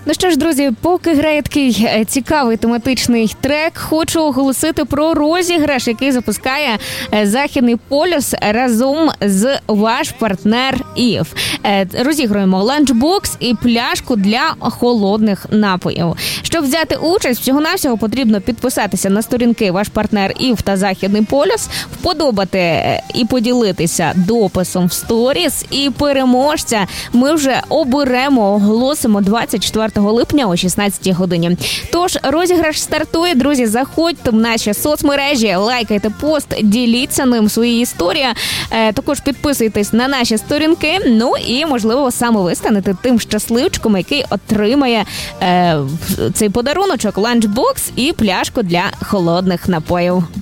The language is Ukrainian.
Ну що ж, друзі, поки грає такий цікавий тематичний трек, хочу оголосити про розіграш, який запускає Західний полюс разом з ваш партнер ІВ. Розігруємо ланчбокс і пляшку для холодних напоїв. Щоб взяти участь, всього-навсього потрібно підписатися на сторінки ваш партнер ІВ та Західний полюс, вподобати і поділитися дописом в сторіс, і переможця ми вже оберемо, оголосимо 24 липня о 16 годині. Тож, розіграш стартує, друзі, заходьте в наші соцмережі, лайкайте пост, діліться ним, свої історії, також підписуйтесь на наші сторінки, ну і, можливо, саме ви станете тим щасливчиком, який отримає цей подаруночок, ланчбокс і пляшку для холодних напоїв.